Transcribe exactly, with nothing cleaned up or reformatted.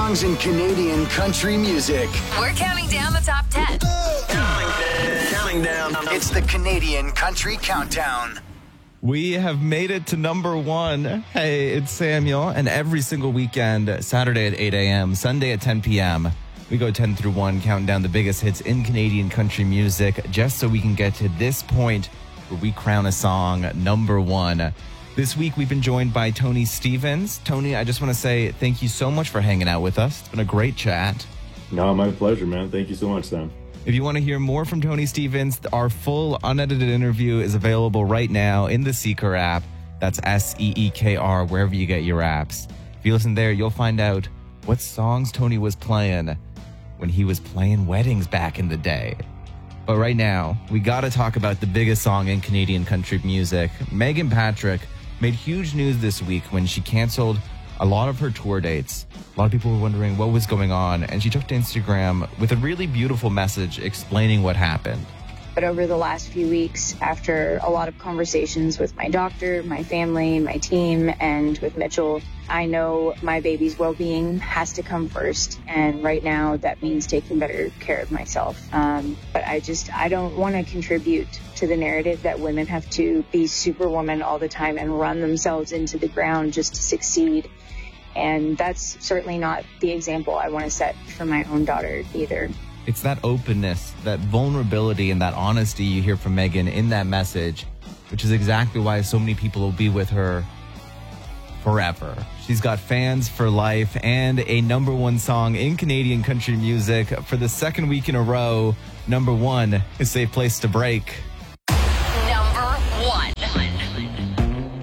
songs in Canadian country music. We're counting down the top ten. Counting down. It's the Canadian Country Countdown. We have made it to number one. Hey, it's Samuel. And every single weekend, Saturday at eight a.m., Sunday at ten p.m., we go ten through one, counting down the biggest hits in Canadian country music, just so we can get to this point where we crown a song number one. This week, we've been joined by Tony Stevens. Tony, I just want to say thank you so much for hanging out with us. It's been a great chat. No, my pleasure, man. Thank you so much, Sam. If you want to hear more from Tony Stevens, our full unedited interview is available right now in the Seeker app. That's S E E K R, wherever you get your apps. If you listen there, you'll find out what songs Tony was playing when he was playing weddings back in the day. But right now, we got to talk about the biggest song in Canadian country music. Megan Patrick made huge news this week when she canceled a lot of her tour dates. A lot of people were wondering what was going on, and she took to Instagram with a really beautiful message explaining what happened. But over the last few weeks, after a lot of conversations with my doctor, my family, my team, and with Mitchell, I know my baby's well-being has to come first. And right now, that means taking better care of myself. Um, but I just, I don't want to contribute to the narrative that women have to be superwoman all the time and run themselves into the ground just to succeed. And that's certainly not the example I want to set for my own daughter either. It's that openness, that vulnerability, and that honesty you hear from Megan in that message, which is exactly why so many people will be with her forever. She's got fans for life and a number one song in Canadian country music for the second week in a row. Number one is Safe Place to Break.